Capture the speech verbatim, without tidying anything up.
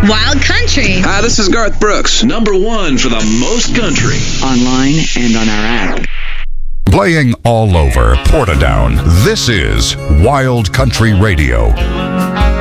Wild Country. Hi, this is Garth Brooks. Number one for the most country. Online and on our app. Playing all over Portadown, this is Wild Country Radio.